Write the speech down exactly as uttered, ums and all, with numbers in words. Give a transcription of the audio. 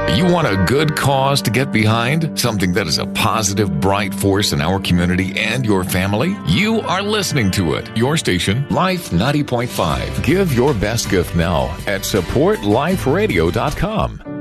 You want a good cause to get behind? Something that is a positive, bright force in our community and your family? You are listening to it. Your station, Life ninety point five. Give your best gift now at support life radio dot com.